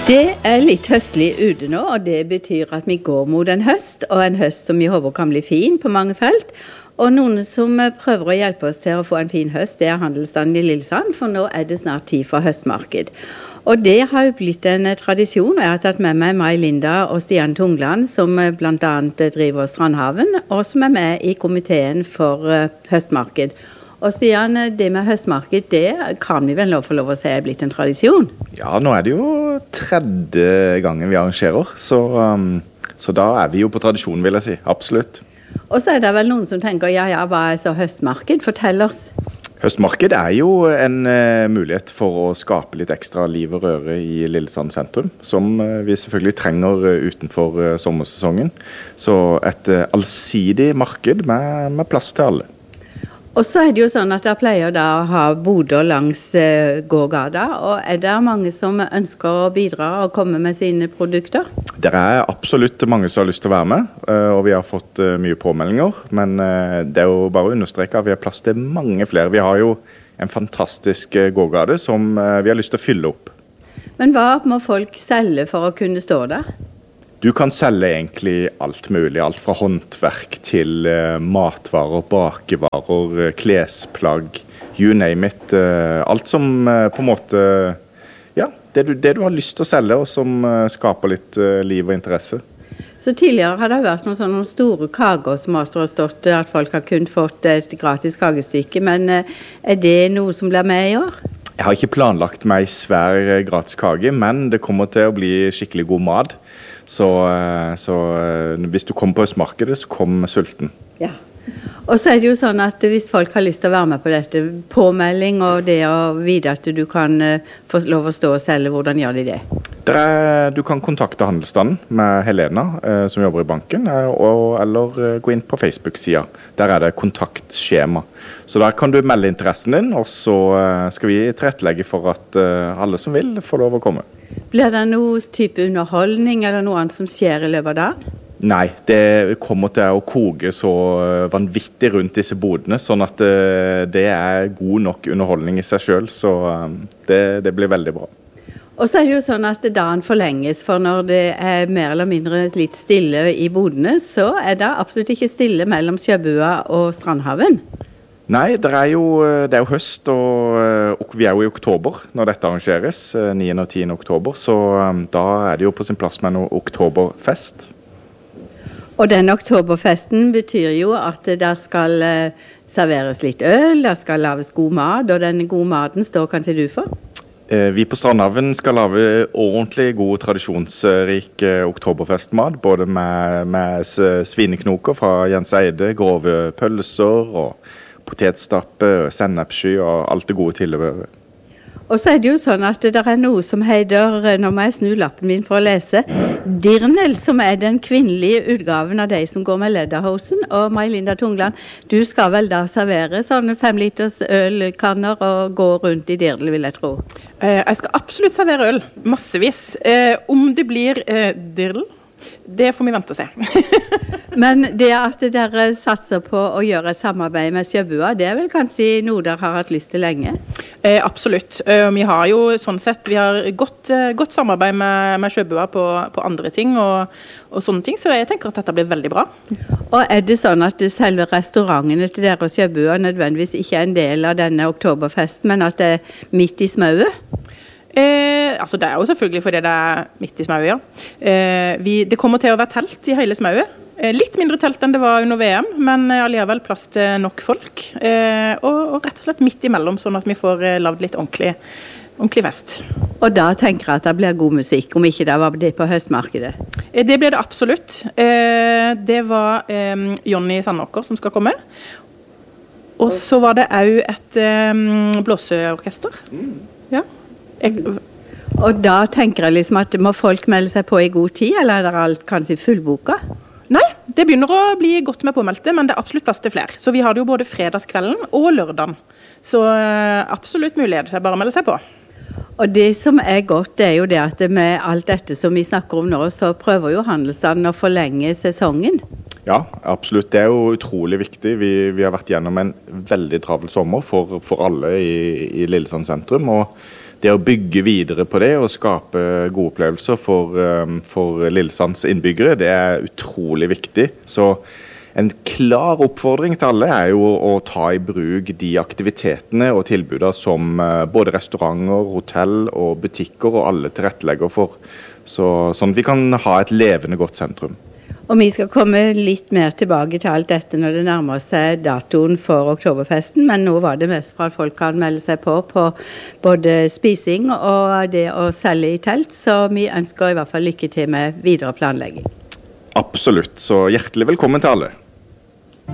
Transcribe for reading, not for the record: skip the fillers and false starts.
Det litt høstlig ute nå, og det betyr at vi går mot en høst som vi håper kan bli fin på mange felt. Og noen som prøver å hjelpe oss til å få en fin høst, det handelsstanden i Lillesand, for nå det snart tid for høstmarked. Og det har jo blitt en tradisjon, og jeg har tatt med meg Mai Linda og Stian Tungland, som blant annet driver Strandhaven, og som med i komiteen for høstmarked. Og Stian, det med høstmarked, det kan vi vel nå få lov å si blitt en tradisjon? Ja, nå det jo tredje gangen vi arrangerer, så da vi jo på tradisjon, vil jeg si. Absolutt. Og så det vel noen som tenker, ja, hva så høstmarked? Fortell oss. Høstmarked jo en mulighet for å skape litt ekstra liv og røre i Lillesand sentrum, som vi selvfølgelig trenger utenfor sommersesongen. Så et allsidig marked med plass til alle. Og så det jo sånn at jeg pleier da å ha boder langs gågata, og det mange som ønsker å bidra og komme med sine produkter? Det absolutt mange som har lyst til å være med, og vi har fått mye påmeldinger, men det jo bare å understreke at vi har plass til mange flere. Vi har jo en fantastisk gågate som vi har lyst til å fylle opp. Men hva må folk selge for å kunne stå der? Du kan selge egentlig alt mulig, alt fra håndverk til matvarer, bakevarer, klesplagg, you name it. Alt som på en måte, ja, det du har lyst til å selge og som skaper litt liv og interesse. Så tidligere har det vært noen store kager som har stått at folk har kun fått et gratis kagestykke, men det noe som blir med i år? Jeg har ikke planlagt meg svær gratis kage, men det kommer til å bli skikkelig god mat. Så hvis du kommer på høstmarkedet, så kom sulten. Ja. Og så det jo sånn at hvis folk har lyst til å være med på dette, påmelding og det å vite at du kan få lov å stå og selge, hvordan gjør de det? Du kan kontakte handelsstanden med Helena, som jobber i banken, eller gå inn på Facebook-sida. Der det kontaktskjema. Så der kan du melde interessen din, og så skal vi tilrettelegge for at alle som vil får lov å komme. Blir det noe type underholdning eller noe annet som skjer i løpet av dagen? Nei, det kommer til å koke så vanvittig rundt disse bodene, sånn at det god nok underholdning i seg selv, så det blir veldig bra. Og så det jo sånn at dagen forlenges, for når det mer eller mindre litt stille i bodene, så det absolutt ikke stille mellom Sjøbua og Strandhaven. Nei, det jo høst, og vi jo i oktober når dette arrangeres, 9. og 10. oktober, så da det jo på sin plass med noe oktoberfest. Og den oktoberfesten betyr jo at der skal serveres litt øl, der skal laves god mat, og den gode maten står kanskje du for? Vi på Strandhaven skal lage ordentlig god, tradisjonsrik oktoberfestmat, både med svineknoker fra Jens Eide, grove pølser og potetstappe, sennepsky og alt det gode tilhøret. Og så det jo sånn at det noe som heter, nå må jeg snu lappen min for å lese, Dirndl, som den kvinnelige utgaven av de som går med lederhosen. Og Mai Linda Tungland, du skal vel da servere sånne 5 liters ølkanner og gå rundt i dirndl, vil jeg tro? Jeg skal absolutt servere øl, massevis. Om det blir dirndl, det får vi vente å se. Men det at dere satser på å gjøre et samarbeid med Sjøbua, det vel kanskje noe dere har hatt lyst til lenge? Absolutt. Vi har jo sånn sett, vi har godt samarbeid med Sjøbua på andre ting og sånne ting, så jeg tenker at dette blir veldig bra. Og det sånn at selve restaurantene til dere og Sjøbua nødvendigvis ikke en del av denne oktoberfesten, men at det midt i smauet? Altså det jo selvfølgelig fordi det midt i smauet, ja. Det kommer til å være telt i hele smauet. Litt mindre telt enn det var under VM, men alligevel plass til nok folk. Og rett og slett midt imellom, sånn at vi får lavet litt ordentlig fest. Og da tenker jeg at det blir god musikk, om ikke det var det på høstmarkedet? Det blir det absolutt. Det var Jonny Sandåker som skal komme. Og så var det også et blåseorkester. Ja. Og da tenker jeg liksom at må folk melde seg på i god tid, eller det alt kanskje fullboka? Nei, det begynner å bli godt med påmeldte, men det absolutt plass til flere. Så vi har det jo både fredagskvelden og lørdagen. Så absolutt mulighet til å bare melde seg på. Og det som godt, det jo det at med alt dette som vi snakker om nå, så prøver jo handelsstanden å forlenge sesongen. Ja, absolutt. Det jo utrolig viktig. Vi har vært gjennom en veldig travel sommer for alle i Lillesand sentrum, og det å bygge videre på det og skape gode opplevelser for Lillesands innbyggere, det utrolig viktig. Så en klar oppfordring til alle jo å ta i bruk de aktivitetene og tilbudene som både restauranter, hotell og butikker og alle tilrettelegger for, sånn at vi kan ha et levende godt sentrum. Og vi skal komme litt mer tilbake til alt dette når det nærmer seg datoen for oktoberfesten, men nå var det mest for at folk kan melde seg på både spising og det å selge i telt, så vi ønsker i hvert fall lykke til med videre planlegging. Absolutt, så hjertelig velkommen til alle.